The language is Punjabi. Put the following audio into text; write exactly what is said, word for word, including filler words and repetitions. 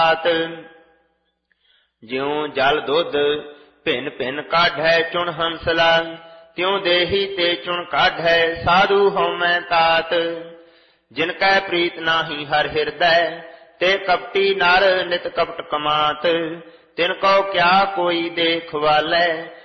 ਜਿਉ ਜਲ ਦੁੱਧ ਭਿੰਨ ਭਿੰਨ ਕਾਢੈ ਚੁਣ ਹੰਸਲਾ, ਤਿਉ ਦੇਹੀ ਤੇ ਚੁਣ ਕਾਢੈ ਸਾਧੂ ਹਉਮੈ ਤਾਤ। ਜਿਨ ਕੈ ਪ੍ਰੀਤ ਨਾਹੀ ਹਰਿ ਹਿਰਦੈ, ਤੇ ਕਪਟੀ ਨਰ ਨਿਤ ਕਪਟ ਕਮਾਤ। ਤਿਨ ਕਉ ਕਿਆ ਕੋਈ ਦੇਖ ਵਾਲੈ,